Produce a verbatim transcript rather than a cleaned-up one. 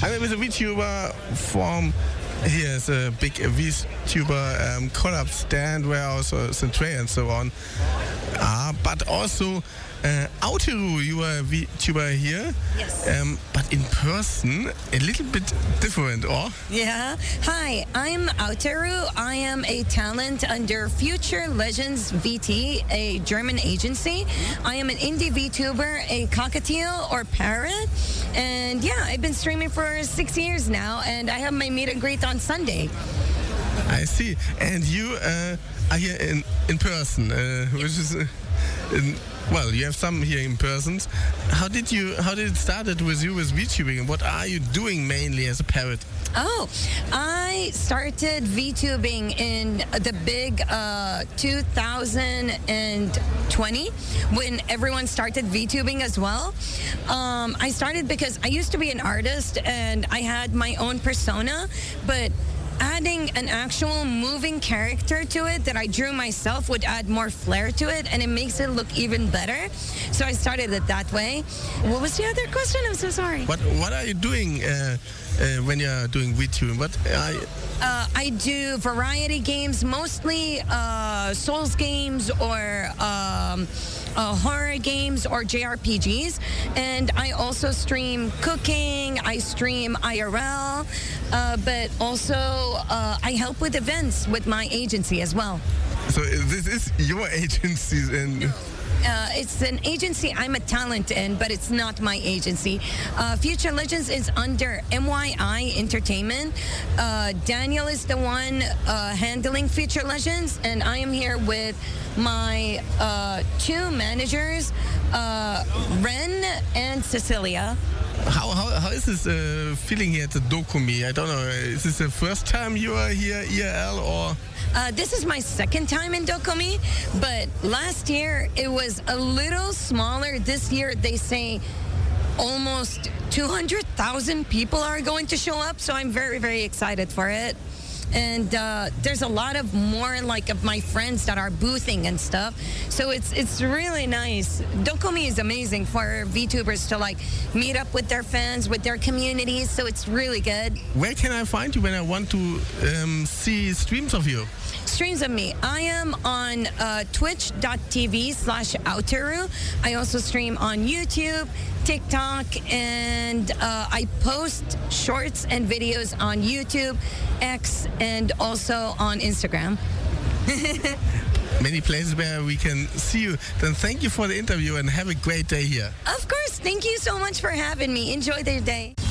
I'm with a VTuber from here's a big VTuber um, collab stand where also Centray and so on are, but also uh, Aoteru, you are a VTuber here. Yes. Um, but in person, a little bit different, or? Yeah. Hi, I'm Aoteru. I am a talent under Future Legends V T, a German agency. I am an indie VTuber, a cockatiel or parrot. And yeah, I've been streaming for six years now, and I have my meet and greet on Sunday. I see. And you uh, are here in, in person, uh, which is... Uh, in, well, you have some here in person. How did you? How did it started with you with VTubing? And what are you doing mainly as a parrot? Oh, I started VTubing in the big uh, two thousand twenty when everyone started VTubing as well. Um, I started because I used to be an artist and I had my own persona, but adding an actual moving character to it that I drew myself would add more flair to it, and it makes it look even better. So I started it that way. What was the other question? I'm so sorry. What What are you doing uh, uh, when you're doing VTubing? What are you... Uh, I do variety games, mostly uh, Souls games or um, uh, horror games or J R P Gs. And I also stream cooking, I stream I R L, uh, but also uh, I help with events with my agency as well. So this is your agency and... Uh, it's an agency I'm a talent in, but it's not my agency. Uh, Future Legends is under M Y I Entertainment. Uh, Daniel is the one uh, handling Future Legends, and I am here with my uh, two managers, uh, Ren and Cecilia. How, how, how is this uh, feeling here at the Dokumi? I don't know. Is this the first time you are here I R L or? Uh, this is my second time in Dokumi, but last year it was a little smaller. This year they say almost two hundred thousand people are going to show up, so I'm very, very excited for it. And uh, there's a lot of more like of my friends that are boothing and stuff. So it's it's really nice. Dokumi is amazing for VTubers to like meet up with their fans, with their communities. So it's really good. Where can I find you when I want to um, see streams of you? Streams of me. I am on uh, twitch dot T V slash Aoteru. I also stream on YouTube, TikTok, and uh, I post shorts and videos on YouTube, X, and also on Instagram. Many places where we can see you. Then thank you for the interview and have a great day here. Of course. Thank you so much for having me. Enjoy their day.